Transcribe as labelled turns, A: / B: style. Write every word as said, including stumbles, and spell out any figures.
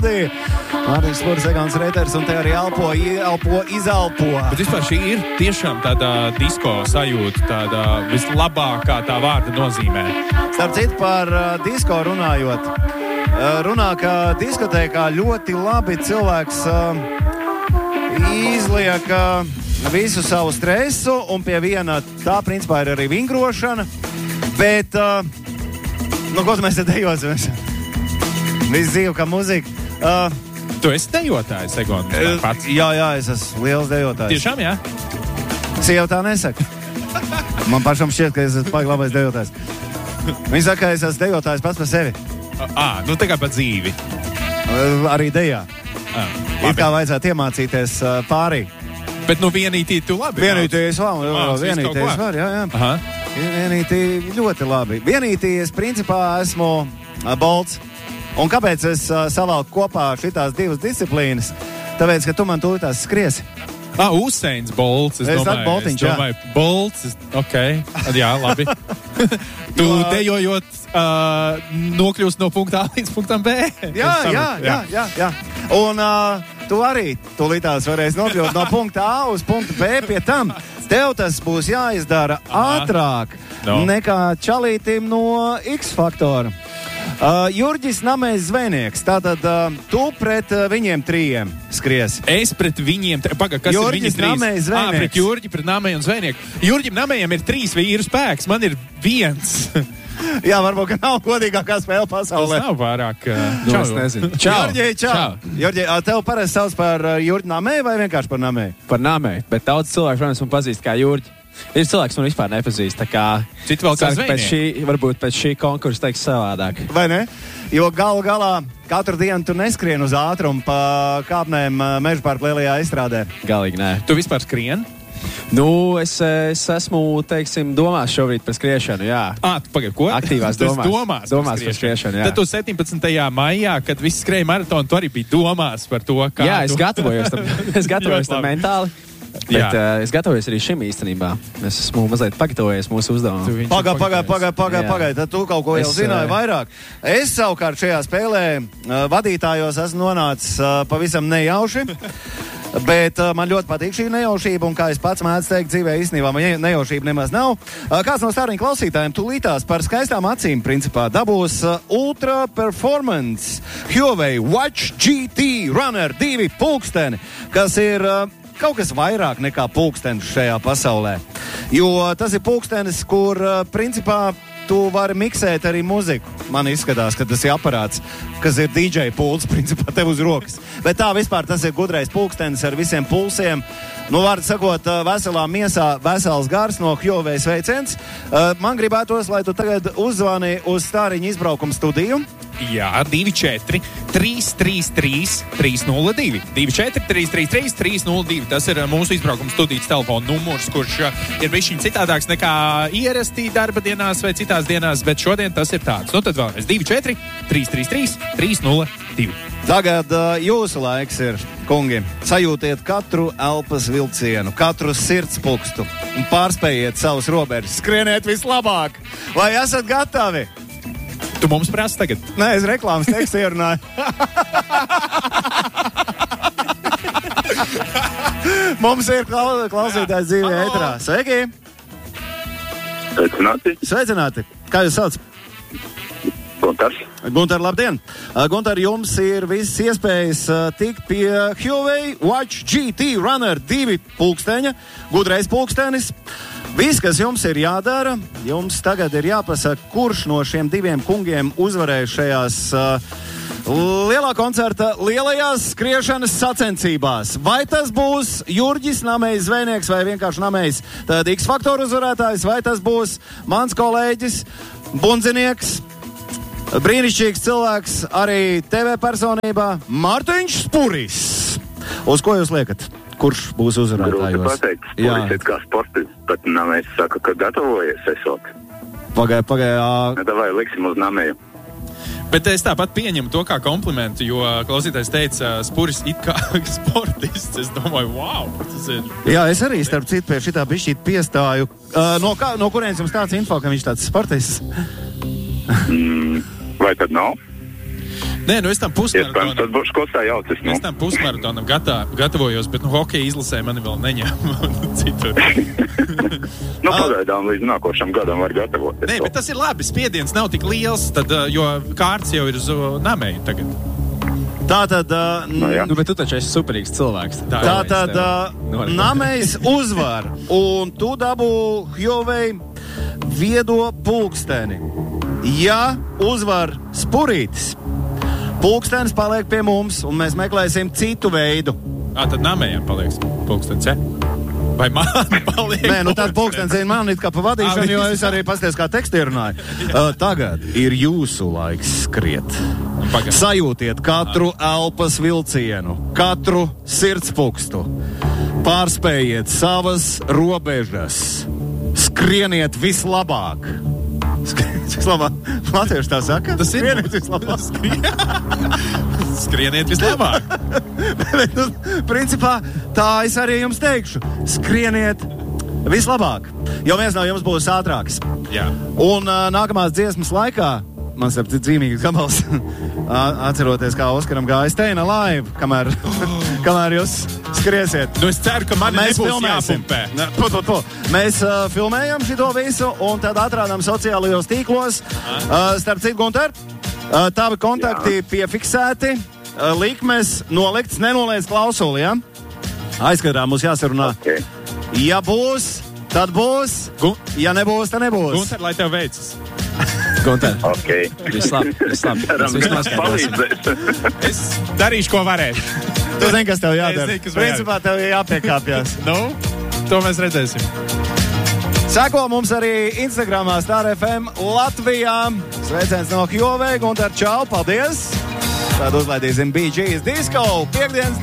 A: Mārtiņš Spuris, Egons Reiters un te arī elpo, elpo, izelpo.
B: Bet vispār šī ir tiešām tāda disko sajūta, tāda vislabākā tā vārda nozīmē.
A: Starp citu par uh, disko runājot. Uh, runā, ka diskotēkā ļoti labi cilvēks uh, izliek uh, visu savu stresu un pie viena tā principā ir arī vingrošana. Bet, uh, nu, ko mēs te dejosimies? Viss dzīve kā muzika. Uh,
B: Tu esi dejotājs, Egon, pats?
A: Jā, jā, es esmu liels dejotājs.
B: Tiešām, jā?
A: Sieva tā nesaka. Man pašam šķiet, ka es esmu paigi labais dejotājs. Viņa saka, ka es esmu dejotājs pats par sevi.
B: Ā, nu tā kā pa dzīvi.
A: Arī dejā.
B: Ā,
A: Ir kā vajadzētu iemācīties uh, pārī.
B: Bet nu vienītī tu labi.
A: Vienītī es varu,
B: Ā,
A: vienītī es varu, jā, jā.
B: Aha.
A: Vienītī ļoti labi. Vienītī es principā esmu uh, bolts. Un kāpēc es uh, savalku kopā šitās divas disciplīnas? Tāpēc, ka tu man tūlītās skriesi.
B: Ah, Usains Bolts. Es,
A: es
B: domāju,
A: Boltiņš,
B: es domāju, jā. Bolts, es, ok. Jā, labi. Tu
A: Jo,
B: dejojot uh, nokļūst no punkta A līdz punktam B.
A: Jā, jā, jā, jā, jā. Un uh, tu arī tūlītās varēsi nokļūt no punkta A uz punktu B pie tam. Tev tas būs jāizdara Aha. ātrāk no. nekā čalītim no X faktora. Uh, Jurģis Namējs Zvejnieks, tātad uh, tu pret uh, viņiem trījiem skries.
B: Es pret viņiem, paga, kas
A: Jurģis
B: ir viņi trīs?
A: Namējs Zvejnieks.
B: Ā, pret Jurģi, pret Namēju un Zvejnieku. Jurģim Namējam ir trīs vīru spēks, man ir viens.
A: Jā, varbūt, ka nav godīgākā spēle pasaulē.
B: Tas nav pārāk. Uh,
C: nu, es nezinu. Čau.
A: Jurģi, čau. čau. Jurģi, tev parasti sauc par uh, Jurģi Namēju vai vienkārši par Namēju?
C: Par Namēju, bet daudz cilvēku, protams, man pazīst kā Jurģi. Ir cilvēks, man vispār nepazīst, tā kā
B: citu vēl kā
C: pēc šī, varbūt pēc šī konkursa teiks savādāk.
A: Vai ne? Jo galu galā katru dienu tu neskrien uz ātrumu pa kāpnēm Meža parka lielajā izstrādē.
C: Galīgi nē.
B: Tu vispār skrien?
C: Nu, es, es esmu, teiksim, domās šobrīd par skriešanu, jā.
B: Ā, tu pagaid, ko?
C: Aktīvās domās.
B: domās,
C: domās par skriešanu, jā.
B: Tad tu septiņpadsmitajā maijā, kad viss skrēja maratonu, tu arī biji domās par to, kā
C: jā,
B: tu...
C: es gatavojos tam, es gatavojos tam mentāli. Bet uh, es gatavojos arī šim īstenībā. Es esmu mazliet pagatavojies mūsu uzdevumu.
A: Pagā, pagā, pagā, pagā, pagā. Tad tu kaut ko jau
C: es,
A: zināji
C: uh,
A: vairāk. Es savukārt šajā spēlē uh, vadītājos esmu nonācis uh, pavisam nejauši. Bet uh, man ļoti patīk šī nejaušība, un kā es pats mēdzu teikt, dzīvē īstenībā man nejaušība nemaz nav. Uh, kāds no stāriņu klausītājiem tūlītās par skaistām acīm principā dabūs uh, Ultra Performance Huawei Watch G T Runner divi pulksteni, kas ir uh, kaut kas vairāk nekā pulkstenis šajā pasaulē. Jo tas ir pulkstenis, kur uh, principā tu vari miksēt arī muziku. Man izskatās, ka tas ir aparāts, kas ir D J pults, principā tev uz rokas. Bet tā vispār tas ir gudrais pulkstenis ar visiem pulsiem. Nu, var sakot, veselā miesā vesels gars no Huawei sveiciens. Uh, man gribētos, lai tu tagad uzzvani uz stāriņu izbraukumu studiju.
B: Jā, divi četri trīs trīs trīs trīs nulle divi. divi četri trīs trīs trīs trīs nulle divi. Tas ir mūsu izbraukuma studijas telefona numurs, kurš ir bišķiņ citādāks nekā ierastī darba dienās vai citās dienās, bet šodien tas ir tāds. Nu tad vēlreiz divi četri trīs trīs trīs trīs nulle divi.
A: Tagad uh, jūsu laiks ir, kungi. Sajūtiet katru elpas vilcienu, katru sirdspukstu un pārspējiet savus robežas. Skrieniet vislabāk! Vai esat gatavi?
B: Tu mums prasa tagad?
A: Nē, es reklāmas tekstu ierunāju. Mums ir klau, klausītājs dzīvē ēterā. Sveiki!
D: Sveicināti!
A: Sveicināti! Kā jūs sauc?
D: Guntars.
A: Guntar, labdien! Guntar, jums ir viss iespējas tikt pie Huawei Watch G T Runner divi pulksteņa, gudrais pulkstenis. Viss, kas jums ir jādara, jums tagad ir jāpasaka, kurš no šiem diviem kungiem uzvarēja šajās uh, lielā koncerta lielajās skriešanas sacensībās. Vai tas būs Jurģis Namējs Zvejnieks vai vienkārši Namējs tad X faktoru uzvarētājs, vai tas būs mans kolēģis, bundzinieks, brīnišķīgs cilvēks, arī T V personībā Mārtiņš Spuris. Uz ko jūs liekat? Kurš būs uzvarētājos?
D: Grūti pateikt, Spuris ir kā sportists, bet Namējs saka, ka gatavojies esot.
A: Pagāj, pagāj.
D: Ne, davai liksim uz Namēju.
B: Bet es tāpat pieņemu to kā komplimentu, jo klausītājs teica, Spuris it kā sportists. Es domāju, wow, tas ir...
A: Jā, es arī starp citu pie šitā bišķīt piestāju. Uh, no, kā, no kurienes jums tāds info, ka viņš tāds sportists?
D: mm, vai tad nav?
B: Nē, nu es tam
D: Iespējams, tas
B: pusmaratonam,
D: būs kaut kā jaucis. Nu.
B: es tam pusmaratonam gatā, gatavojos, bet nu hokeja izlasē mani vēl neņēma citur.
D: Nu, pagaidām līdz nākošam gadam var gatavoties.
B: Nē, bet tas ir labi, spiediens nav tik liels, tad, uh, jo kārts jau ir uz uh, namēju tagad.
A: Tātad, uh,
D: Nu, jā.
C: Nu, bet tu taču esi superīgs cilvēks.
B: Tā.
A: tātad uh, Namējs uzvar, un tu dabū Huawei viedo pulksteni. Ja uzvar Spurītis, pulkstenis paliek pie mums, un mēs meklēsim citu veidu.
B: Ā, tad namējām paliek pulkstens, ja? Vai man paliek?
A: Nē, nu tad pulkstenis ir man it kā pa vadīšanu, jo es arī pasties kā teksti runāju. Uh, tagad ir jūsu laiks skriet.
B: Pagaid.
A: Sajūtiet katru elpas vilcienu, katru sirdspukstu. Pārspējiet savas robežas. Skrieniet vislabāk. Skrieniet vislabāk. Latvieši tā saka?
B: Tas ir
A: Skrieniet vislabāk.
B: Skrieniet vislabāk.
A: Bet, nu, principā, tā es arī jums teikšu. Skrieniet vislabāk, jo viens no jums būs ātrāks.
B: Jā.
A: Un uh, nākamās dziesmas laikā man ir dzīvīgs gabals, atceroties, kā Oskaram gāja Steina laiva, kamēr, kamēr jūs skriesiet.
B: Nu es ceru, ka man
A: Mēs
B: nebūs
A: filmēsim.
B: jāpumpē.
A: Ne, pu, pu, pu. Mēs uh, filmējam šito visu un tad atrādām sociālajos tīklos. Uh, starp citu, Gunter, uh, tavi kontakti Jā. piefiksēti, uh, likmes nolikts, nenoliec klausuli, ja? Aizkadrā mums jāsarunā.
D: Okay.
A: Ja būs, tad būs.
B: Gun-
A: Ja nebūs, tad nebūs.
B: Gunter, lai tev veicas.
C: Gunter,
D: Okay.
C: viss labi, viss labi.
D: Ceram,
C: Mēs visu
D: ka
C: noskaidrosim.
D: palīdzēs.
B: Es darīšu, ko varēšu.
A: Tu zini, kas tev jādara.
B: Es zinu, kas man
A: Principā tev ir jāpiekāpjas.
B: Nu, to mēs redzēsim.
A: Seko mums arī Instagramā Star F M Latvijā. Sveiciens no Huawei, Gunter, čau, paldies! Tad uzlaidīsim B G's Disco piekdienas